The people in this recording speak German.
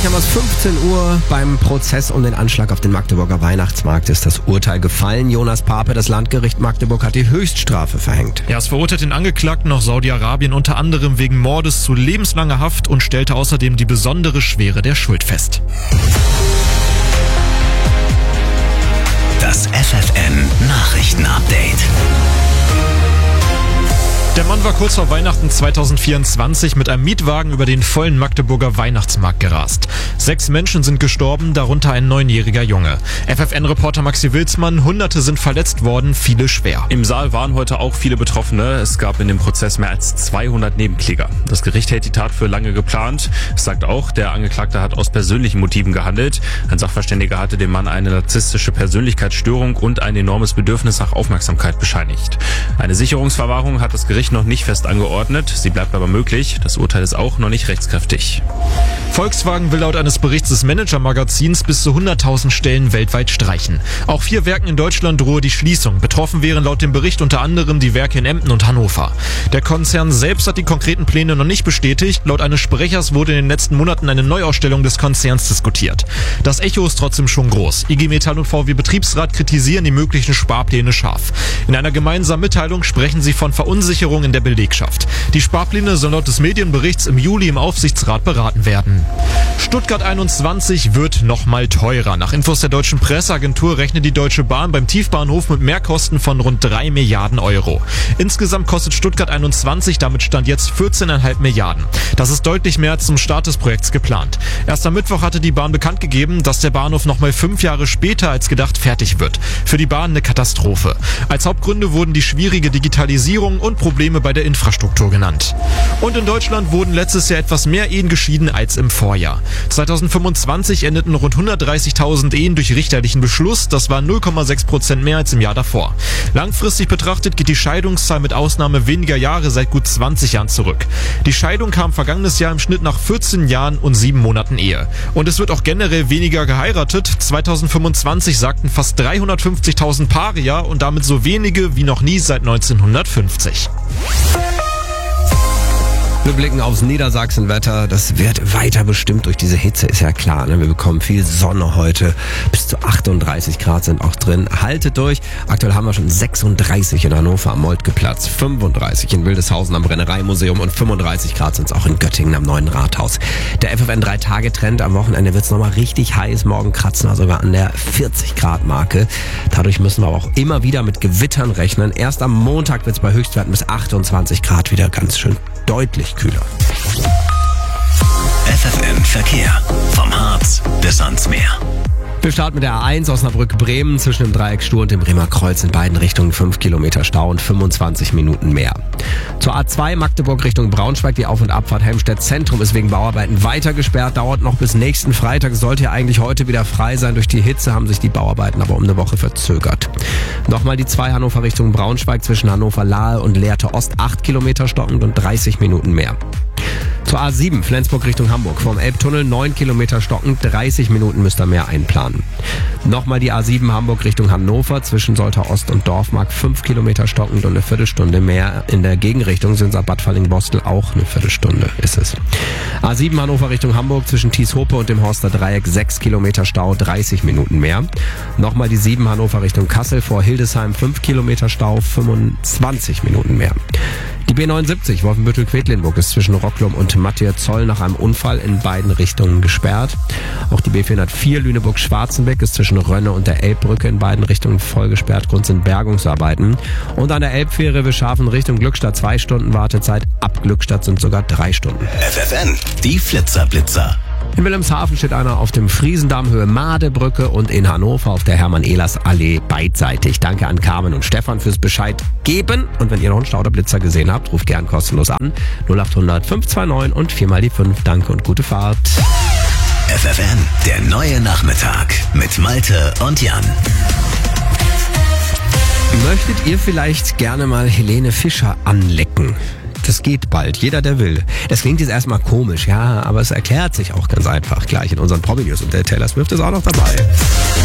Gleich haben wir es 15 Uhr. Beim Prozess um den Anschlag auf den Magdeburger Weihnachtsmarkt ist das Urteil gefallen. Jonas Pape, das Landgericht Magdeburg, hat die Höchststrafe verhängt. Ja, es verurteilt den Angeklagten aus Saudi-Arabien unter anderem wegen Mordes zu lebenslanger Haft und stellte außerdem die besondere Schwere der Schuld fest. Das FFN-Nachrichten-Update. Der Mann war kurz vor Weihnachten 2024 mit einem Mietwagen über den vollen Magdeburger Weihnachtsmarkt gerast. 6 Menschen sind gestorben, darunter ein 9-jähriger Junge. FFN-Reporter Maxi Wilsmann, Hunderte sind verletzt worden, viele schwer. Im Saal waren heute auch viele Betroffene. Es gab in dem Prozess mehr als 200 Nebenkläger. Das Gericht hält die Tat für lange geplant. Es sagt auch, der Angeklagte hat aus persönlichen Motiven gehandelt. Ein Sachverständiger hatte dem Mann eine narzisstische Persönlichkeitsstörung und ein enormes Bedürfnis nach Aufmerksamkeit bescheinigt. Eine Sicherungsverwahrung hat das Gericht noch nicht fest angeordnet. Sie bleibt aber möglich. Das Urteil ist auch noch nicht rechtskräftig. Volkswagen will laut eines Berichts des Manager-Magazins bis zu 100.000 Stellen weltweit streichen. Auch 4 Werken in Deutschland drohe die Schließung. Betroffen wären laut dem Bericht unter anderem die Werke in Emden und Hannover. Der Konzern selbst hat die konkreten Pläne noch nicht bestätigt. Laut eines Sprechers wurde in den letzten Monaten eine Neuausstellung des Konzerns diskutiert. Das Echo ist trotzdem schon groß. IG Metall und VW Betriebsrat kritisieren die möglichen Sparpläne scharf. In einer gemeinsamen Mitteilung sprechen sie von Verunsicherung in der Belegschaft. Die Sparpläne sollen laut des Medienberichts im Juli im Aufsichtsrat beraten werden. Stuttgart 21 wird nochmal teurer. Nach Infos der Deutschen Presseagentur rechnet die Deutsche Bahn beim Tiefbahnhof mit Mehrkosten von rund 3 Milliarden Euro. Insgesamt kostet Stuttgart 21 damit Stand jetzt 14,5 Milliarden. Das ist deutlich mehr als zum Start des Projekts geplant. Erst am Mittwoch hatte die Bahn bekannt gegeben, dass der Bahnhof nochmal 5 Jahre später als gedacht fertig wird. Für die Bahn eine Katastrophe. Als Hauptgründe wurden die schwierige Digitalisierung und Probleme bei der Infrastruktur genannt. Und in Deutschland wurden letztes Jahr etwas mehr Ehen geschieden als im Vorjahr. 2025 endeten rund 130.000 Ehen durch richterlichen Beschluss. Das war 0,6% mehr als im Jahr davor. Langfristig betrachtet geht die Scheidungszahl mit Ausnahme weniger Jahre seit gut 20 Jahren zurück. Die Scheidung kam vergangenes Jahr im Schnitt nach 14 Jahren und 7 Monaten Ehe. Und es wird auch generell weniger geheiratet. 2025 sagten fast 350.000 Paare ja und damit so wenige wie noch nie seit 1950. Wir blicken aufs Niedersachsenwetter. Das wird weiter bestimmt durch diese Hitze, ist ja klar. Ne? Wir bekommen viel Sonne heute. Bis zu 38 Grad sind auch drin. Haltet durch. Aktuell haben wir schon 36 in Hannover am Moltkeplatz, 35 in Wildeshausen am Brennereimuseum und 35 Grad sind es auch in Göttingen am Neuen Rathaus. Der FFN 3-Tage-Trend. Am Wochenende wird es nochmal richtig heiß. Morgen kratzen wir sogar an der 40 Grad Marke. Dadurch müssen wir aber auch immer wieder mit Gewittern rechnen. Erst am Montag wird es bei Höchstwerten bis 28 Grad wieder ganz schön deutlich kühler. FFN Verkehr. Vom Harz bis ans Meer. Wir starten mit der A1 Osnabrück-Bremen zwischen dem Dreieck Stur und dem Bremer Kreuz in beiden Richtungen 5 Kilometer Stau und 25 Minuten mehr. Zur A2 Magdeburg Richtung Braunschweig, die Auf- und Abfahrt Helmstedt Zentrum ist wegen Bauarbeiten weiter gesperrt, dauert noch bis nächsten Freitag, sollte ja eigentlich heute wieder frei sein. Durch die Hitze haben sich die Bauarbeiten aber um eine Woche verzögert. Nochmal die 2 Hannover Richtung Braunschweig zwischen Hannover-Lahe und Lehrte Ost 8 Kilometer stockend und 30 Minuten mehr. Zur A7 Flensburg Richtung Hamburg vom Elbtunnel 9 Kilometer stockend, 30 Minuten müsst ihr mehr einplanen. Nochmal die A7 Hamburg Richtung Hannover zwischen Soltau Ost und Dorfmark 5 Kilometer stockend und eine Viertelstunde mehr. In der Gegenrichtung sind es ab Bad Falling-Bostel auch eine Viertelstunde ist es. A7 Hannover Richtung Hamburg zwischen Thieshope und dem Horster Dreieck 6 Kilometer Stau, 30 Minuten mehr. Nochmal die 7 Hannover Richtung Kassel vor Hildesheim 5 Kilometer Stau, 25 Minuten mehr. Die B79 Wolfenbüttel-Quedlinburg ist zwischen Rocklum und Mathieu-Zoll nach einem Unfall in beiden Richtungen gesperrt. Auch die B404 Lüneburg-Schwarzenbeck ist zwischen Rönne und der Elbbrücke in beiden Richtungen voll gesperrt. Grund sind Bergungsarbeiten. Und an der Elbfähre Wilschafen Richtung Glückstadt 2 Stunden Wartezeit. Ab Glückstadt sind sogar 3 Stunden. FFN, die Flitzer-Blitzer. In Wilhelmshaven steht einer auf dem Friesendamm Höhe Madebrücke und in Hannover auf der Hermann-Ehlers-Allee beidseitig. Danke an Carmen und Stefan fürs Bescheid geben. Und wenn ihr noch einen Stauderblitzer gesehen habt, ruft gern kostenlos an. 0800 529 und 4 mal die 5. Danke und gute Fahrt. FFN, der neue Nachmittag mit Malte und Jan. Möchtet ihr vielleicht gerne mal Helene Fischer anlecken? Das geht bald, jeder der will. Das klingt jetzt erstmal komisch, ja, aber es erklärt sich auch ganz einfach gleich in unseren Promi-News und der Taylor Swift ist auch noch dabei.